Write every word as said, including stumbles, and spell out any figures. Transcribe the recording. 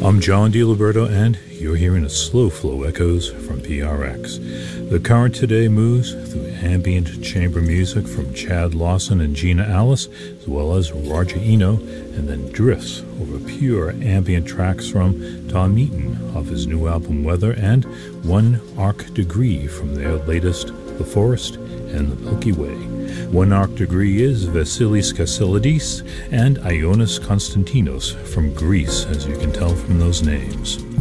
I'm John DiLiberto, and you're hearing a Slow Flow Echoes from P R X. The current today moves through ambient chamber music from Chad Lawson and Gina Alice, as well as Roger Eno, and then drifts over pure ambient tracks from Tom Meaton off his new album Weather, and One Arc Degree from their latest The Forest and the Milky Way. One Arc Degree is Vasilis Kassilidis and Ionis Konstantinos from Greece, as you can tell from those names.